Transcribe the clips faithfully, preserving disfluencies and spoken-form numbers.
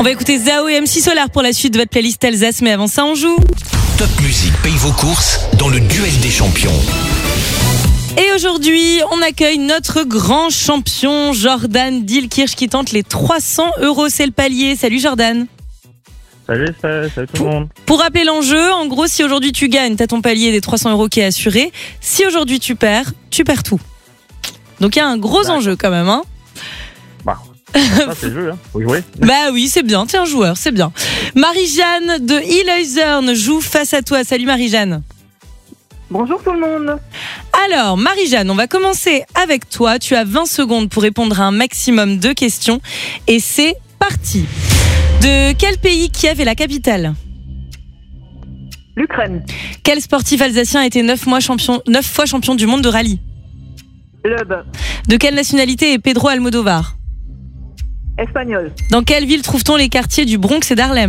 On va écouter Zao et M C Solar pour la suite de votre playlist Alsace, mais avant ça, on joue. Top Music paye vos courses dans le duel des champions. Et aujourd'hui, on accueille notre grand champion, Jordan Dilkirch, qui tente les trois cents euros. C'est le palier. Salut Jordan. Salut, salut, salut tout le monde. Pour rappeler l'enjeu, en gros, si aujourd'hui tu gagnes, t'as ton palier des trois cents euros qui est assuré. Si aujourd'hui tu perds, tu perds tout. Donc il y a un gros D'accord. enjeu quand même, hein. Bah, ça c'est le jeu, hein. Faut jouer. Bah oui, c'est bien, t'es un joueur, c'est bien. Marie-Jeanne de Ilhuizern joue face à toi. Salut Marie-Jeanne. Bonjour tout le monde. Alors, Marie-Jeanne, on va commencer avec toi. Tu as vingt secondes pour répondre à un maximum de questions. Et c'est parti. De quel pays Kiev est la capitale ? L'Ukraine. Quel sportif alsacien a été neuf mois champion, neuf fois champion du monde de rallye ? Loeb. De quelle nationalité est Pedro Almodovar ? Espagnol. Dans quelle ville trouve-t-on les quartiers du Bronx et d'Harlem ?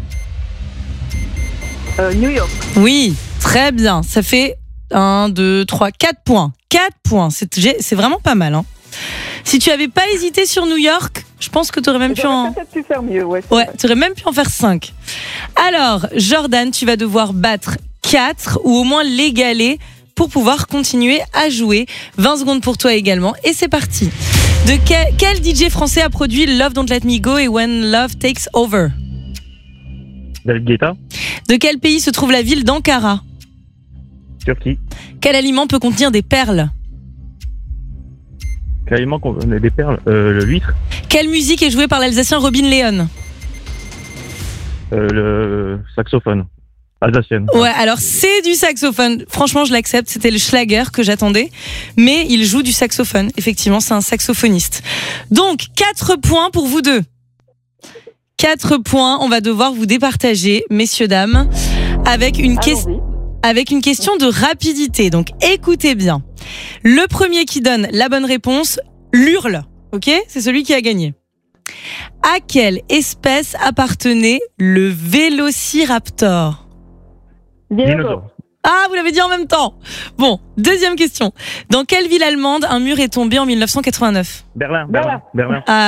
Euh, New York. Oui, très bien. Ça fait un, deux, trois, quatre points. quatre points. C'est, c'est vraiment pas mal, hein. Si tu avais pas hésité sur New York, je pense que tu aurais même pu J'aurais en... peut-être pu faire mieux, ouais. Ouais, tu aurais même pu en faire cinq. Alors, Jordan, tu vas devoir battre quatre ou au moins l'égaler pour pouvoir continuer à jouer. vingt secondes pour toi également. Et c'est parti. De quel, quel D J français a produit Love Don't Let Me Go et When Love Takes Over ? David Guetta, De quel pays se trouve la ville d'Ankara ? Turquie. Quel aliment peut contenir des perles ? Carrément qu'on a des perles. Euh, l'huître, Quelle musique est jouée par l'Alsacien Robin Leon ? euh, le saxophone. Alsacienne. Ouais, alors c'est du saxophone. Franchement, je l'accepte. C'était le Schlager que j'attendais. Mais il joue du saxophone. Effectivement, c'est un saxophoniste. Donc, quatre points pour vous deux. quatre points. On va devoir vous départager, messieurs, dames, avec une, que- Allons-y. avec une question de rapidité. Donc, écoutez bien. Le premier qui donne la bonne réponse l'hurle. Ok ? C'est celui qui a gagné. À quelle espèce appartenait le Vélociraptor ? Dinosaure. Dinosaure. Ah, vous l'avez dit en même temps. Bon, deuxième question. Dans quelle ville allemande un mur est tombé en mille neuf cent quatre-vingt-neuf ? Berlin, Berlin. Berlin, Berlin. Ah,